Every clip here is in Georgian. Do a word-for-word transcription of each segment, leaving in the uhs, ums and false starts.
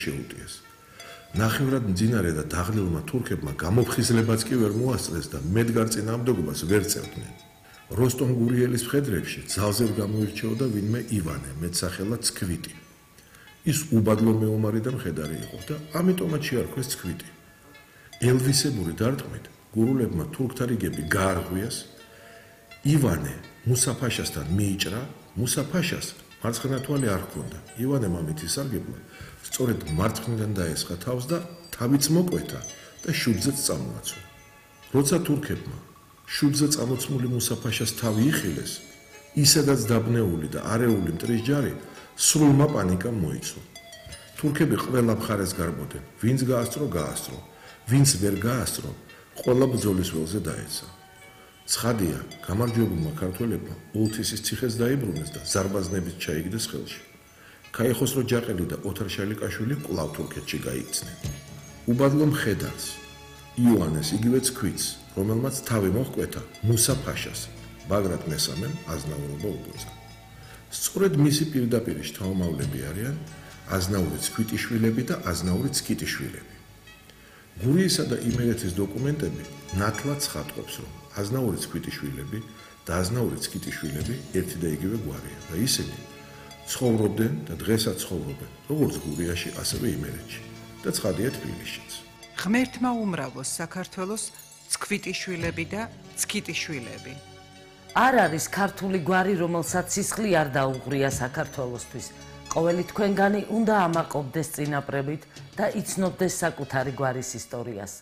შეუტიეს. ნახევრად მძინარე და დაღლილმა თურქებმა გამოფხიზლებაც კი ვერ მოასწრეს და მედგარ წინააღმდეგობას ვერ წევდნენ. როსტომ გურიელის მხედრებში ძალზედ გამოირჩეოდა ვინმე ივანე, მეტსახელად ცქვიტი. ის უბადლო მეომარი და მხედარი იყო და ამიტომაც შეარქვეს ცქვიტი. ელვისებური დარტყმით გურულებმა თურქთა რიგები გაარღვიას. ივანე მუსაფაშასთან მიიჭრა, მუსაფაშას მარცხენა თვალი არ ჰქონდა. ივანემ ამით ისარგებლა, სწორედ მარცხნიდან დაესხა თავს და თავიც მოკვეთა და შუბზეც წამოაცვა. როცა თურქებმა შუბზე წამოცმული მუსაფაშას თავი იხილეს, ისედაც დაბნეული და არეული მტრის ჯარი სრულმა პანიკამ მოიცვა. თურქები ყველა მხარეს გარბოდნენ, ვინც გაასწრო, გაასწრო, ვინც ვერ გაასწრო, ყველა ბრძოლის ველზე დაეცა. ცხადია, გამარჯვებულმა ქართველებმა ოლთისის ციხეს დაიბრუნეს და ზარბაზნებით ჩაიგდეს ხელში. ქაიხოსრო ჯაყელი და ოთარ შალიკაშვილი კვლავ თურქეთში გაიქცნენ. უბადლო მხედარს, იოანეს იგივე ცქვიტს, რომელმაც თავი მოჰკვეთა მუსაფაშას, ბაგრატ მესამემ აზნაურობა უბოძა. სწორედ მისი პირდაპირი შთამომავლები არიან აზნაური ცქვიტიშვილები და აზნაური ცკიტიშვილები. გურიისა და იმერეთის დოკუმენტები ნათლად ცხადყოფს, რომ აზნაური ცქვიტიშვილები და აზნაური ცკიტიშვილები ერთი და იგივე გვარია და ისინი ცხოვრობდნენ და დღესაც ცხოვრობენ როგორც გურიაში, ასევე იმერეთში და ცხადია თბილისშიც. ღმერთმა უმრავლოს საქართველოს ცქვიტიშვილები და ცკიტიშვილები. არ არის ქართული გვარი, რომელსაც სისხლი არ დაუღრია საქართველოსთვის. ყოველი თქვენგანი უნდა ამაყობდეს წინაპრებით და იცნობდეს საკუთარი გვარის ისტორიას.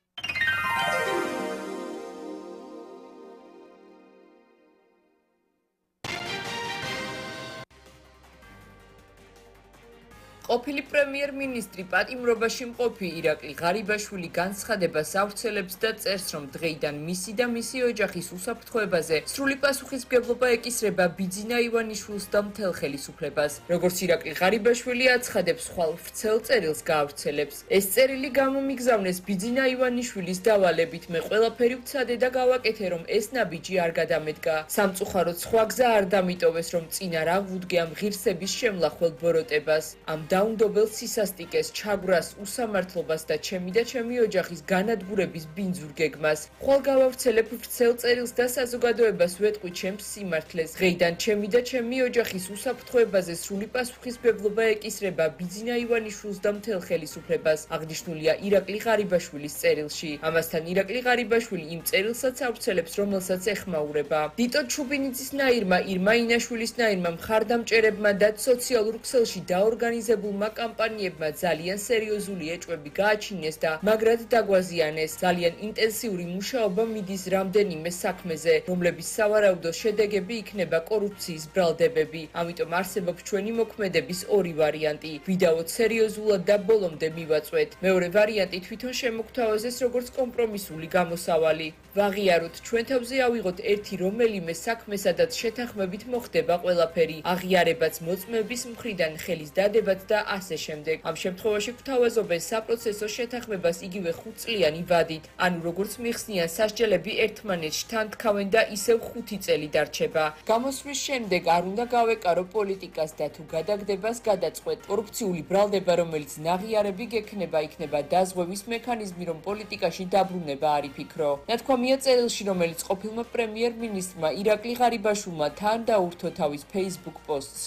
ყოფილი პრემიერ-მინისტრი პატიმრობაში მყოფი ირაკლი ღარიბაშვილი განცხადებას ავრცელებს და წერს, რომ დღეიდან მისი და მისი ოჯახის უსაფრთხოებაზე სრული პასუხისმგებლობა ეკისრება ბიძინა ივანიშვილს და მთელ ხელისუფლებას. როგორც ირაკლი ღარიბაშვილი აცხადებს, ხვალ ვრცელ წერილს გაავრცელებს. ეს წერილი გამომიგზავნეს ბიძინა ივანიშვილის დავალებით. მე ყველაფერი ვცადე და გავაკეთე, რომ ეს ნაბიჯი არ გადამედგა. სამწუხაროდ სხვა გზა არ დამიტოვეს, რომ წინ არ აღვუდგე ამ ღირსების შემლახველ ბოროტებას. ამ დაუნდობელ სისასტიკეს, ჩაგვრას, უსამართლობას და ჩემი და ჩემი ოჯახის განადგურების ბინძურ გეგმას. ხვალ გავავრცელებ ვრცელ წერილს და საზოგადოებას ვეტყვი ჩემს სიმართლეს. დღეიდან ჩემი და ჩემი ოჯახის უსაფრთხოებაზე სრული პასუხისმგებლობა ეკისრება ბიძინა ივანიშვილს და მთელ ხელისუფლებას. აღნიშნულია ირაკლი ღარიბაშვილის წერილში. ამასთან ირაკლი ღარიბაშვილი იმ წერილსაც ავრცელებს, რომელსაც ეხმაურება. დიტო ჩუბინიძის ნაირმა, ირმა ინაშვილის ნაირმა მხარდამჭერებმა და სოციალურ ქსელში დაორგანიზებულ კამპანიებმა ძალიან სერიოზული ეჭვები გააჩინეს და მაგრად დაგვაზიანეს. ძალიან ინტენსიური მუშაობა მიდის რამდენიმე საქმეზე, რომლების სავარაუდო შედეგები იქნება კორუფციის ბრალდებები. ამიტომ არსებობს ჩვენი მოქმედების ორი ვარიანტი. ვიდაოთ სერიოზულად და ბოლომდე მივაწვეთ. მეორე ვარიანტი თვითონ შემოგთავაზეს როგორც კომპრომისული გამოსავალი. ვაღიაროთ, ჩვენ თავზე ავიღოთ ერთი რომელიმე საქმე, სადაც შეთანხმებით მოხდება ყველაფერი, აღიარებაც მოწმების მხრიდან, ხელის დადებაც და ასე შემდეგ. ამ შემთხვევაში გვთავაზობენ საპროცესო შეთანხმებას იგივე ხუთწლიანი ვადით, ანუ როგორც მიხსნიან სასჯელები ერთმანეთში თან თქავენ და ისევ ხუთი წელი დარჩება. გამოსვლის შემდეგ არ უნდა გავეკარო პოლიტიკას და თუ გადაგდებას გადაწყვეტ. კორუფციული ბრალდება, რომელიც ნაღიარები გექნება, იქნება დაზღვევის მექანიზმი, რომ პოლიტიკაში დაბრუნება არ იფიქრო. ნათქვამია წერილში, რომელიც ყოფილმა პრემიერ-მინისტრმა ირაკლი ღარიბაშვილმა თან დაურთო თავის Facebook პოსტს.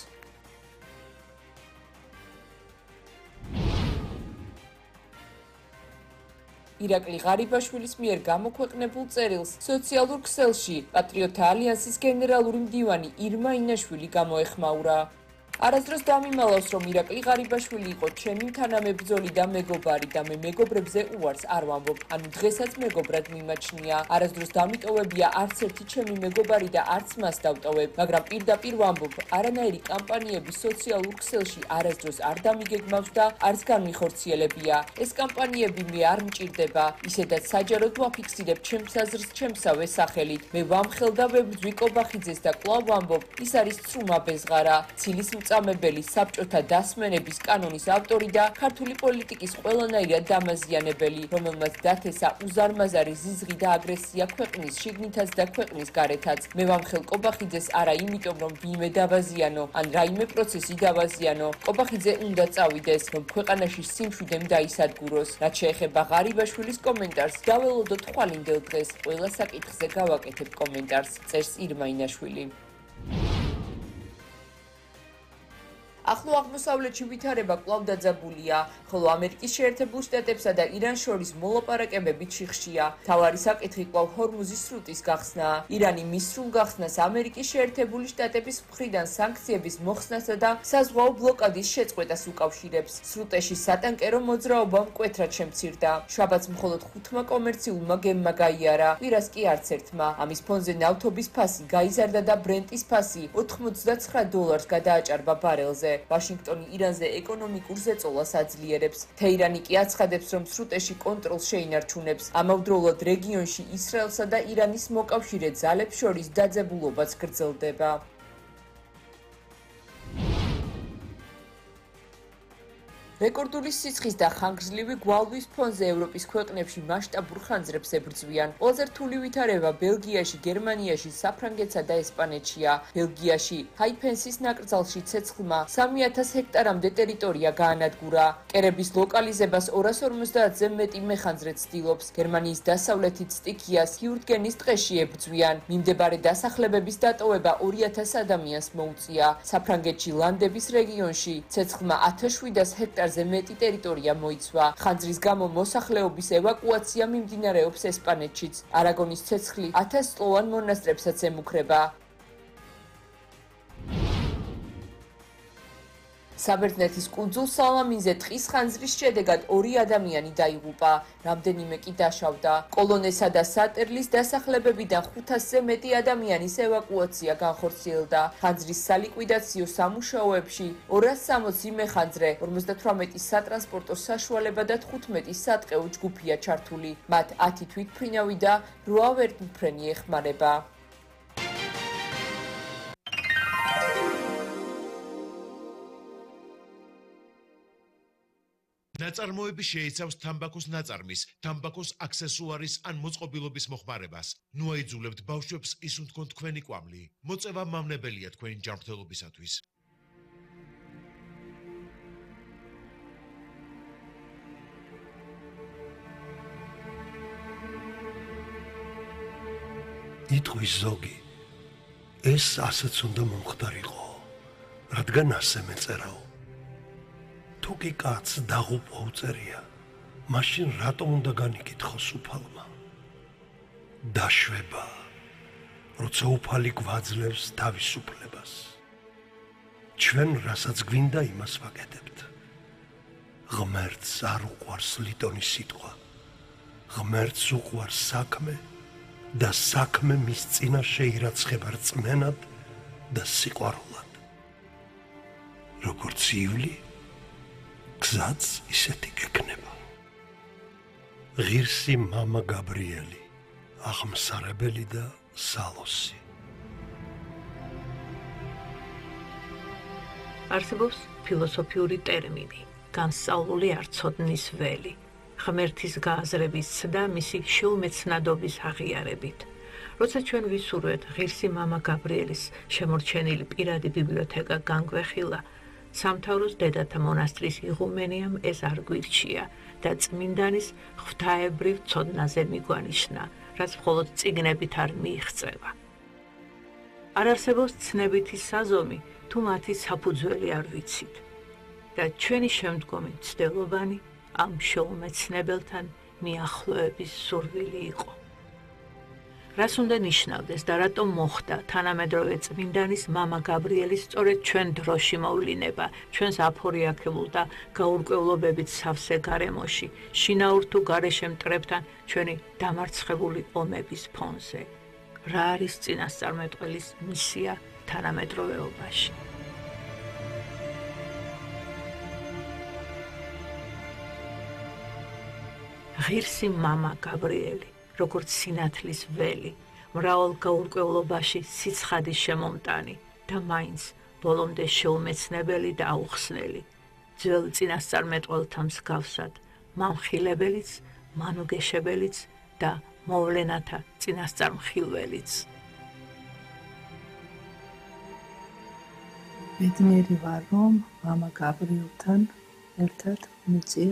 ირაკლი ღარიბაშვილის მიერ გამოქვეყნებულ წერილს სოციალურ ქსელში პატრიოტთა ალიანსის გენერალური მდივანი ირმა ინაშვილი გამოეხმაურა. არასდროს დამიმალავს, რომ ირაკლი ღარიბაშვილი იყო ჩემი თანამებრძოლი და მეგობარი და მე მეგობრებზე უარს არ ვამბობ, ანუ დღესაც მეგობრად მიმაჩნია. არასდროს დამიტოვებია არც ერთი ჩემი მეგობარი და არც მას დავტოვებ, მაგრამ პირდაპირ ვამბობ, არანაირი კამპანიები სოციალურ ქსელში არასდროს არ დამიგეგმავს და არც განმიხორციელებია. ეს კამპანიები მე არ მჭირდება, ისედაც საჯაროდ ვაფიქსირებ ჩემს აზრს ჩემსავე სახელით. მე ვამხელ და ვებრძვი კობახიძეს და კვლავ ვამბობ, ის არის ცრუმა ბეზღარა, ცილის მოწამებელი საბჭოთა დასმენების კანონის ავტორი და ქართული პოლიტიკის ყველანაირად დამაზიანებელი, რომელმაც დათესა უზარმაზარი ზიზღი და აგრესია ქვეყნის შიგნითაც და ქვეყნის გარეთაც. მე ვამხელ კობახიძეს არა იმიტომ, რომ ვინმე დავაზიანო, ან რაიმე პროცესი დავაზიანო. კობახიძე უნდა წავიდეს, რომ ქვეყანაში სიმშვიდემ დაისადგუროს. რაც შეეხება ღარიბაშვილის კომენტარს, დაველოდოთ ხვალინდელ დღეს. ყველა საკითხზე გავაკეთებ კომენტარს, წერს ირმა ინაშვილი. ახლო აღმოსავლეთში ვითარება კვლავ დაძაბულია, ხოლო ამერიკის შეერთებულ შტატებსა და ირანს შორის მოლაპარაკებები ჩიხშია. მთავარი საკითხი კვლავ ჰორმუზის სრუტის გახსნაა. ირანი მის სრულ გახსნას ამერიკის შეერთებული შტატების მხრიდან სანქციების მოხსნასა და საზღვაო ბლოკადის შეწყვეტას უკავშირებს. სრუტეში სატანკერო მოძრაობა მკვეთრად შემცირდა. შაბათს მხოლოდ ხუთმა კომერციულმა გემმა გაიარა, კვირას კი არც ერთმა. ამის ფონზე ნავთობის ფასი გაიზარდა და ბრენტის ფასი ოთხმოცდაცხრა დოლარს გადააჭარბა ბარელზე. ვაშინგტონი ირანზე ეკონომიკურ ზეწოლას აძლიერებს. თეირანი კი აცხადებს, რომ სრუტეში კონტროლს შეინარჩუნებს. ამავდროულად რეგიონში ისრაელსა და ირანის მოკავშირე ძალებს შორის დაძაბულობაც გრძელდება. რეკორდული სიცხის და ხანგრძლივი გვალვის ფონზე ევროპის ქვეყნებში მასშტაბურ ხანძრებს ებრძვიან. ყველაზე რთული ვითარება ბელგიაში, გერმანიაში, საფრანგეთსა და ესპანეთშია. ბელგიაში ჰაიფენსის ნაკრძალში ცეცხლმა სამი ათას ჰექტარამდე ტერიტორია გაანადგურა. კერების ლოკალიზებას ორას ორმოცდაათზე მეტი მეხანძრე ცდილობს. გერმანიის დასავლეთით სტიქიას ჰიურტგენის ტყეში ებრძვიან. მიმდებარე დასახლებების დატოვება ორი ათას ადამიანს მოუწია. საფრანგეთში ლანდების რეგიონში ცეცხლმა ათას შვიდას ჰექტარზე მეტი ტერიტორია მოიცვა. ხანძრის გამო მოსახლეობის ევაკუაცია მიმდინარეობს ესპანეთშიც. არაგონის ცეცხლი ათასწლოვან მონასტრებსაც ემუქრება. საბერძნეთის კუნძულ სალამინზე ტყის ხანძრის შედეგად ორი ადამიანი დაიღუპა, რამდენიმე კი დაშავდა. კოლონესა და სატერლის დასახლებებიდან ხუთასზე მეტი ადამიანის ევაკუაცია განხორციელდა. ხანძრის სალიკვიდაციო სამუშაოებში ორას სამოცი მეხანძრე, ორმოცდათვრამეტი სატრანსპორტო საშუალება და თხუთმეტი სატყეო ჯგუფია ჩართული. მათ ათი თვითმფრინავი და რვა ვერტმფრენი ეხმარება. ნაწარმოები შეიცავს თამბაქოს ნაწარმის, თამბაქოს აქსესუარის ან მოწყობილობის მოხმარებას. ნუ აიძულებთ ბავშვებს ისუნთქონ თქვენი კვამლი. მოწევა მავნებელია თქვენი ჯანმრთელობისათვის. იტყვის ზოგი, ეს ასეც უნდა მომხდარიყო, რადგან ასე მეწერაო. თუ კი კაც დაღუპვა უწერია, მაშინ რატომ უნდა განიკითხოს უფალმა? დაშვება, როცა უფალი გვაძლევს თავისუფლებას. ჩვენ რასაც გვინდა იმას ვაკეთებთ. ღმერთს არ უყვარს ლიტონის სიტყვა. ღმერთს უყვარს საქმე და საქმე მის წინაშე ირაცხება რწმენად და სიყვარულად. როგორც ივლი, გზაც ისეთი გექნება. ღირსი მამა გაბრიელი, აღმსარებელი და სალოსი. არსებობს ფილოსოფიური ტერმინი, განსწავლული არცოდნის ველი, ღმერთის გააზრების ცდა მისი შუამეცნადობის აღიარებით. როცა ჩვენ ვისურვეთ ღირსი მამა გაბრიელის შემორჩენილი პირადი ბიბლიოთეკა განგვეხილა, სამთავროს დედათა მონასტრის იღუმენიამ ეს არ გვირჩია და წმინდანის ღვთაებრივ ცოდნაზე მიგვანიშნა, რაც მხოლოდ წიგნებით არ მიიღწევა. არ არსებობს ცნებითი საზომი, თუ მათი საფუძველი არ ვიცით და ჩვენი შემდგომი მცდელობანი ამ შუამეცნებელთან მიახლოების სურვილი იყო. რას უნდა ნიშნავდეს და რატომ მოხდა თანამედროვე წმინდანის მამა გაბრიელის სწორედ ჩვენ დროში მოვლინება, ჩვენს აფორიაქებულ და გაურკვევლობებით სავსე გარემოში, შინაურ თუ გარეშე მტრებთან ჩვენი დამარცხებული ომების ფონზე. რა არის წინასწარმეტყველის მისია თანამედროვეობაში? ღირსი მამა გაბრიელი, როგორც სინათლის ველი, მრავალ გაურკვევლობაში სიცხადის შემომტანი და მაინც ბოლომდე შეუმეცნებელი და აუხსნელი, ძველ წინასწარმეტყველთა მსგავსად, მამხილებელიც, მანუგეშებელიც და მოვლენათა წინასწარმხილველიც. ბედნიერი ვარ, რომ მამა გაბრიელთან ერთად მიწია